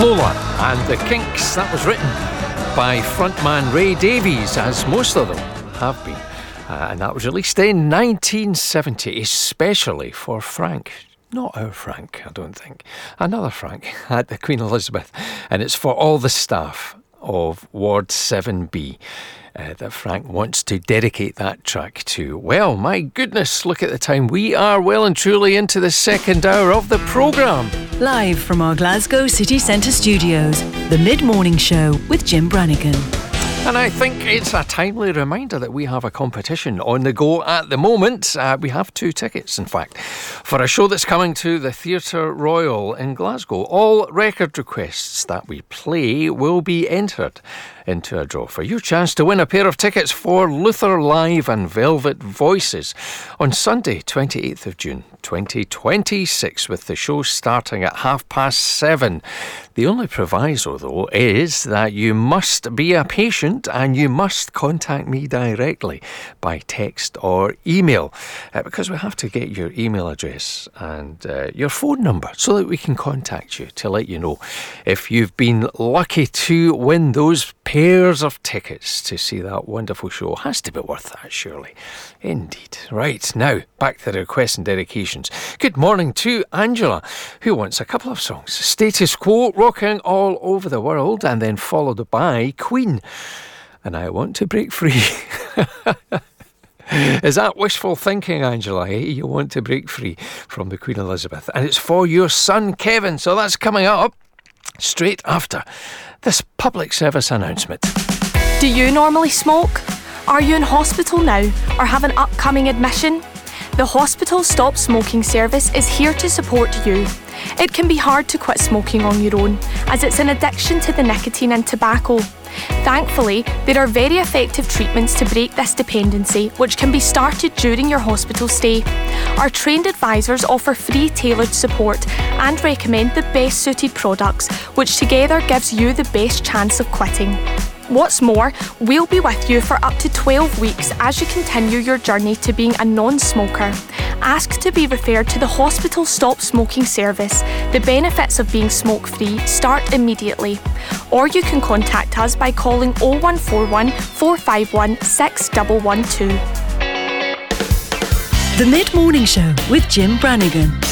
Lola and the Kinks. That was written by frontman Ray Davies, as most of them have been. And that was released in 1970, especially for Frank. Not our Frank, I don't think. Another Frank at the Queen Elizabeth. And it's for all the staff of Ward 7B. That Frank wants to dedicate that track to. Well, my goodness, look at the time. We are well and truly into the second hour of the programme. Live from our Glasgow City Centre studios, the Mid-Morning Show with Jim Brannigan. And I think it's a timely reminder that we have a competition on the go at the moment. We have 2 tickets, in fact, for a show that's coming to the Theatre Royal in Glasgow. All record requests that we play will be entered into a draw for your chance to win a pair of tickets for Luther Live and Velvet Voices on Sunday, 28th of June, 2026, with the show starting at 7:30. The only proviso, though, is that you must be a patient and you must contact me directly by text or email, because we have to get your email address and your phone number so that we can contact you to let you know if you've been lucky to win those pairs of tickets to see that wonderful show. Has to be worth that, surely. Indeed. Right, now, back to the requests and dedications. Good morning to Angela, who wants a couple of songs. Status Quo, rocking all over the world, and then followed by Queen. And I want to break free. Is that wishful thinking, Angela? Hey, you want to break free from the Queen Elizabeth. And it's for your son, Kevin. So that's coming up straight after this public service announcement. Do you normally smoke? Are you in hospital now or have an upcoming admission? The Hospital Stop Smoking Service is here to support you. It can be hard to quit smoking on your own, as it's an addiction to the nicotine and tobacco. Thankfully, there are very effective treatments to break this dependency, which can be started during your hospital stay. Our trained advisors offer free tailored support and recommend the best suited products, which together gives you the best chance of quitting. What's more, we'll be with you for up to 12 weeks as you continue your journey to being a non-smoker. Ask to be referred to the Hospital Stop Smoking Service. The benefits of being smoke-free start immediately. Or you can contact us by calling 0141 451 6112. The Mid-Morning Show with Jim Brannigan.